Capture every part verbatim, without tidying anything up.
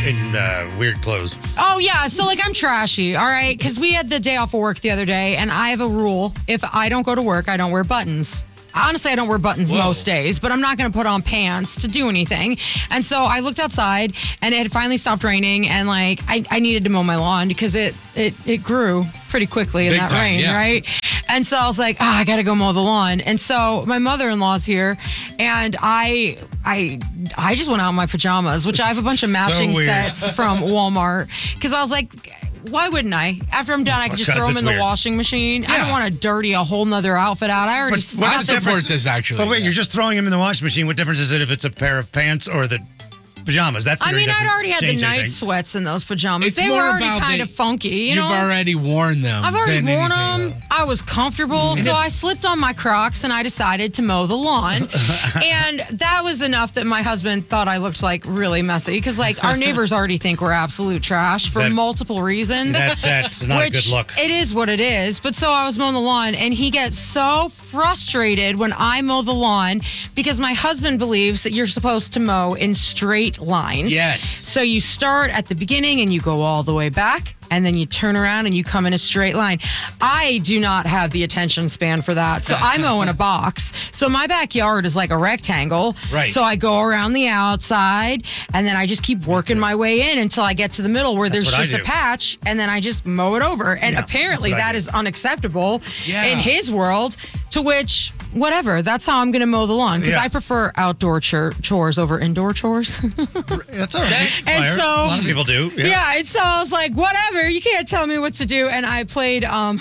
in uh, weird clothes. Oh, yeah. So, like, I'm trashy, all right? Because we had the day off of work the other day, and I have a rule. If I don't go to work, I don't wear buttons. Honestly, I don't wear buttons Whoa. most days, but I'm not going to put on pants to do anything. And so I looked outside, and it had finally stopped raining, and, like, I, I needed to mow my lawn because it it, it grew pretty quickly in Big that time, rain, yeah. right? And so I was like, ah, I got to go mow the lawn. And so my mother-in-law's here, and I I I just went out in my pajamas, which I have a bunch of matching weird. sets from Walmart, because I was like, why wouldn't I? After I'm done, I can just Because throw them it's in the weird. washing machine. I don't Yeah. want to dirty a whole nother outfit out. I already But slept. I what's the support difference? this, actually. But wait, yeah. you're just throwing them in the washing machine. What difference is it if it's a pair of pants or the pajamas? That I theory mean, I'd doesn't already had the change night anything. sweats in those pajamas. It's they were more already about kind the- of funky, you You've know? already worn them. I've already than worn anything. them. I was comfortable, so I slipped on my Crocs and I decided to mow the lawn. And that was enough that my husband thought I looked like really messy because, like, our neighbors already think we're absolute trash for That- multiple reasons. That, that's not Which a good look. It is what it is. But so I was mowing the lawn, and he gets so frustrated when I mow the lawn because my husband believes that you're supposed to mow in straight lines. Yes. So you start at the beginning and you go all the way back, and then you turn around and you come in a straight line. I do not have the attention span for that. So I mow in a box. So my backyard is like a rectangle. Right. So I go around the outside, and then I just keep working my way in until I get to the middle where That's there's what I just a do. patch, and then I just mow it over. And Yeah, apparently that's what I that do. is unacceptable Yeah. in his world, to which, whatever, that's how I'm going to mow the lawn, because Yeah. I prefer outdoor chor- chores over indoor chores. That's all right. And Fire. so- a lot of people do. Yeah. Yeah, and so I was like, whatever, you can't tell me what to do. And I played, um,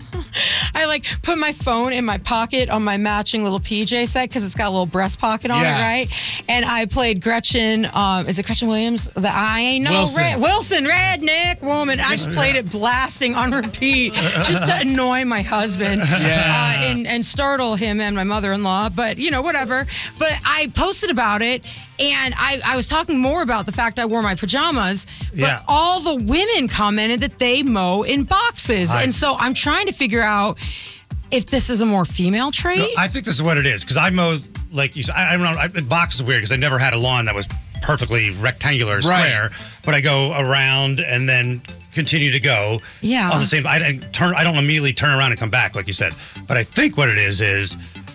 I like put my phone in my pocket on my matching little P J set because it's got a little breast pocket on Yeah. it, right? And I played Gretchen, um, is it Gretchen Williams? The I Ain't No Wilson. Red, Wilson, Redneck Woman. I just played it blasting on repeat just to annoy my husband Yeah. uh, and, and startle him and my mother-in-law. But, you know, whatever. But I posted about it. And I, I was talking more about the fact I wore my pajamas, but Yeah. all the women commented that they mow in boxes. I- and so I'm trying to figure out if this is a more female trait. No, I think this is what it is because I mow like you said. I, I don't know. I, box is weird because I never had a lawn that was perfectly rectangular, or Right. square. But I go around and then continue to go. Yeah. On the same. I, I turn. I don't immediately turn around and come back like you said. But I think what it is is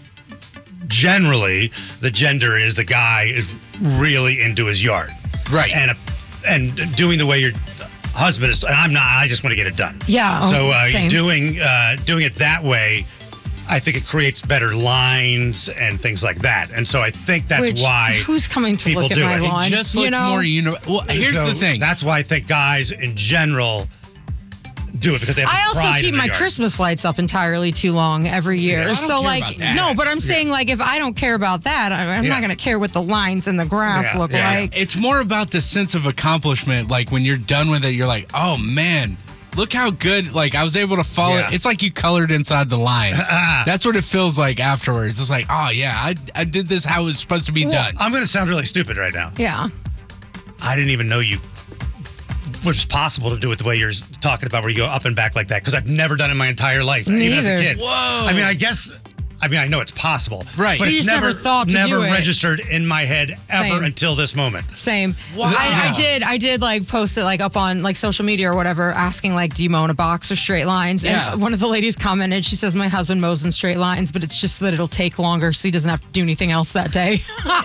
generally the gender is the guy is really into his yard. Right. And a, and doing the way your husband is. And I'm not. I just want to get it done. Yeah, oh, So uh, same. doing uh, doing it that way. I think it creates better lines and things like that. And so I think that's Which, why who's coming to people look at do my it. lawn? It just you looks know? more, you know. Well, here's So the thing. That's why I think guys in general do it because they have I pride also keep in their my yard. Christmas lights up entirely too long every year. I don't so, care like, about that. no, but I'm saying, like, if I don't care about that, I- I'm Yeah. not going to care what the lines in the grass Yeah, look yeah, yeah. like. It's more about the sense of accomplishment. Like when you're done with it, you're like, oh man, look how good. Like I was able to follow Yeah. it. It's like you colored inside the lines. That's what it feels like afterwards. It's like, oh yeah, I, I did this how it was supposed to be done. I'm going to sound really stupid right now. Yeah. I didn't even know you was possible to do it the way you're talking about, where you go up and back like that. Because I've never done it my entire life, Me even as a either. kid. Whoa. I mean, I guess. I mean, I know it's possible, Right. But You it's just never thought to never do it. registered in my head ever Same. until this moment. Same. Wow. I, I did. I did like post it like up on like social media or whatever, asking like, do you mow in a box or straight lines? Yeah. And one of the ladies commented. She says, my husband mows in straight lines, but it's just that it'll take longer, so he doesn't have to do anything else that day.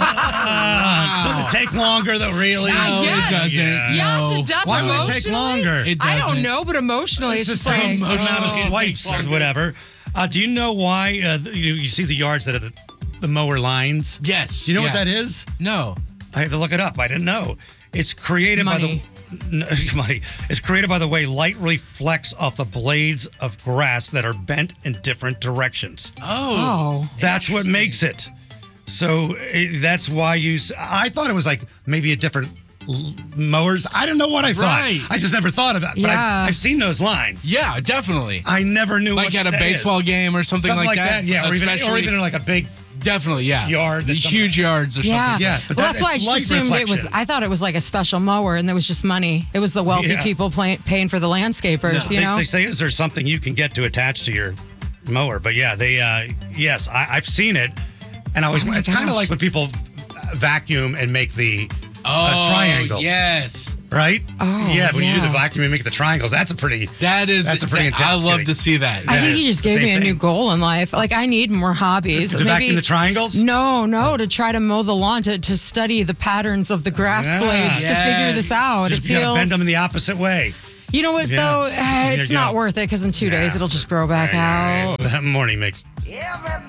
Does it take longer though? Really? Uh, No, yes. it doesn't. Yeah. Yes, No. it does. Why would it take Emotionally, longer? It I doesn't. don't know, but emotionally, it's, It's just the like, same amount of oh. swipes or whatever. Uh, do you know why uh, you, you see the yards that are the, the mower lines? Yes. Do you know what yeah. that is? No. I had to look it up. I didn't know. It's created Money. by the no, money. It's created by the way light reflects off the blades of grass that are bent in different directions. Oh. oh. That's what makes it. So eh, that's why you. s- I thought it was like maybe a different l- mowers. I don't know what I thought. Right. I just never thought of that. But Yeah. I've, I've seen those lines. Yeah, definitely. I never knew Like what at a that baseball is. game or something, Something like, that. Yeah, or even, or Especially- even in like a big. definitely, yeah. yard that These somebody- huge yards or Yeah. something. Yeah, but well, that- that's why I it's just light assumed it was. reflection. I thought it was like a special mower, and there was just money. It was the wealthy Yeah. people pay, paying for the landscapers. No, you they, know, they say is there something you can get to attach to your mower? But yeah, they uh, yes, I, I've seen it, and I always. Oh my it's kind of gosh. like when people vacuum and make the Oh, uh, triangles. yes. right? Oh, yeah. When you do the yeah. vacuum and make the triangles, that's a pretty. That is. That's a pretty that- I intense love kitty. to see that. I Yeah, think you it's just the gave same me a new thing. goal in life. Like, I need more hobbies. To vacuum the triangles? No, no, to try to mow the lawn, to, to study the patterns of the grass Yeah. blades, to figure Yes. this out. Just, it you gotta feels. bend them in the opposite way. You know what, Yeah. though? Uh, There it's you not go. worth it because in two days Yeah. it'll just grow back Yeah, yeah, out. yeah. That morning mix. Every